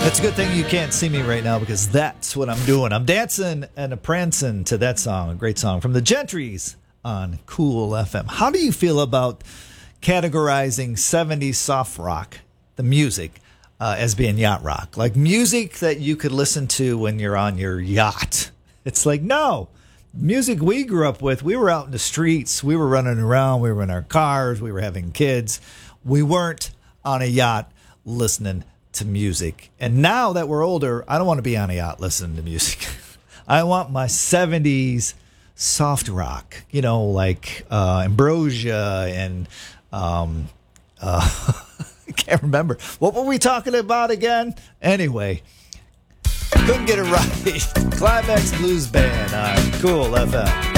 It's a good thing you can't see me right now because that's what I'm doing. I'm dancing and a prancing to that song, a great song from the Gentrys on Cool FM. How do you feel about categorizing 70s soft rock, the music, as being yacht rock? Like music that you could listen to when you're on your yacht. It's like, no. Music we grew up with, we were out in the streets, we were running around, we were in our cars, we were having kids. We weren't on a yacht listening to music. And now that we're older, I don't want to be on a yacht listening to music. I want my 70s soft rock, you know, like Ambrosia and I can't remember. What were we talking about again? Anyway, couldn't get it right. Climax Blues Band on Cool FM.